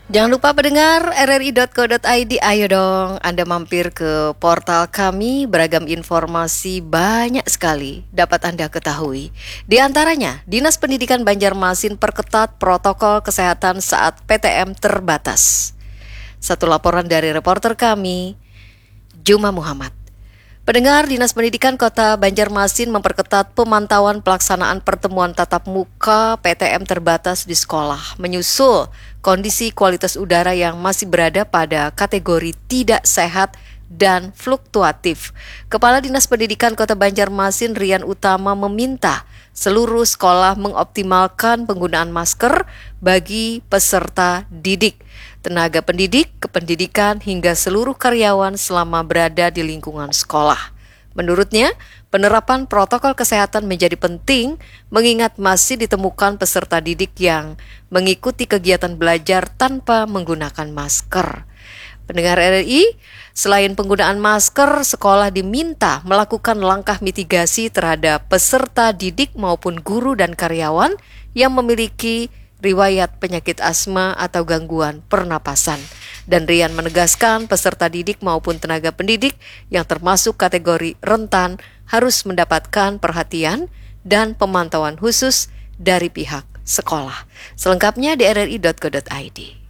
Jangan lupa pendengar rri.co.id, ayo dong Anda mampir ke portal kami, beragam informasi banyak sekali dapat Anda ketahui. Di antaranya, Dinas Pendidikan Banjarmasin perketat protokol kesehatan saat PTM terbatas. Satu laporan dari reporter kami, Juma Muhammad. Pendengar, Dinas Pendidikan Kota Banjarmasin memperketat pemantauan pelaksanaan pertemuan tatap muka PTM terbatas di sekolah, menyusul kondisi kualitas udara yang masih berada pada kategori tidak sehat dan fluktuatif. Kepala Dinas Pendidikan Kota Banjarmasin, Rian Utama, meminta seluruh sekolah mengoptimalkan penggunaan masker bagi peserta didik, tenaga pendidik, kependidikan, hingga seluruh karyawan selama berada di lingkungan sekolah. Menurutnya, penerapan protokol kesehatan menjadi penting mengingat masih ditemukan peserta didik yang mengikuti kegiatan belajar tanpa menggunakan masker. Pendengar RRI, selain penggunaan masker, sekolah diminta melakukan langkah mitigasi terhadap peserta didik maupun guru dan karyawan yang memiliki riwayat penyakit asma atau gangguan pernapasan. Dan Rian menegaskan peserta didik maupun tenaga pendidik yang termasuk kategori rentan harus mendapatkan perhatian dan pemantauan khusus dari pihak sekolah. Selengkapnya di rri.co.id.